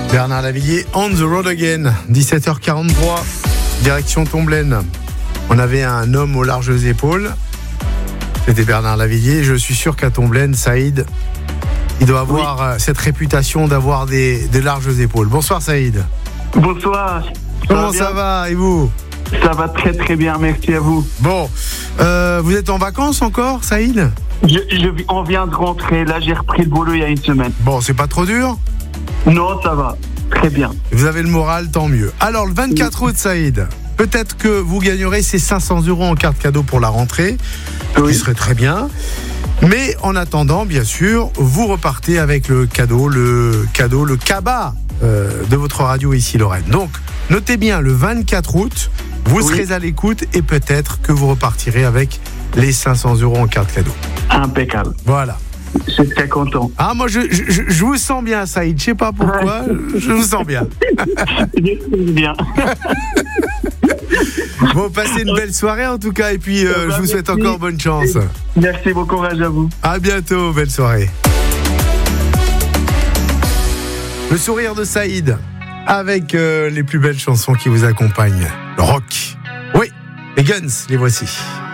Bernard Lavilliers, On the Road Again, 17h43, direction Tomblaine. On avait un homme aux larges épaules, c'était Bernard Lavilliers. Je suis sûr qu'à Tomblaine, Saïd, il doit avoir cette réputation d'avoir des larges épaules. Bonsoir Saïd. Bonsoir. Comment ça va et vous ? Ça va très très bien, merci à vous. Bon, vous êtes en vacances encore, Saïd ? On vient de rentrer, là j'ai repris le boulot il y a une semaine. Bon, c'est pas trop dur ? Non, ça va, très bien. Vous avez le moral, tant mieux. Alors, le 24 août, Saïd, peut-être que vous gagnerez ces 500 € en carte cadeau pour la rentrée, qui serait très bien. Mais en attendant, bien sûr, vous repartez avec le cabas de votre radio ici, Lorraine. Donc, notez bien, le 24 août, vous serez à l'écoute et peut-être que vous repartirez avec les 500 € en carte cadeau. Impeccable. Voilà. Je suis très content. Ah, moi, je vous sens bien, Saïd. Je sais pas pourquoi, je vous sens bien. Je suis bien. Bon, passez une belle soirée en tout cas, et puis je vous souhaite encore bonne chance. Merci, bon courage à vous. À bientôt, belle soirée. Le sourire de Saïd, avec les plus belles chansons qui vous accompagnent. Le rock. Oui, les Guns, les voici.